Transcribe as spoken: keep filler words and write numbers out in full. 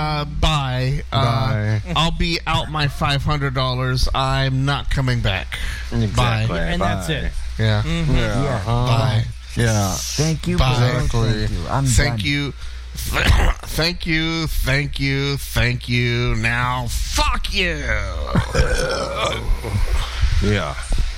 Uh, bye. Uh, Bye. I'll be out my five hundred dollars. I'm not coming back. Exactly. Bye. And Bye. that's it. Yeah. Mm-hmm. Yeah. Yeah. Uh-huh. Bye. Yeah. Thank you. Bye. Bro. Exactly. Thank you. I'm Thank done. you. Thank you. Thank you. Thank you. Now, fuck you. Yeah.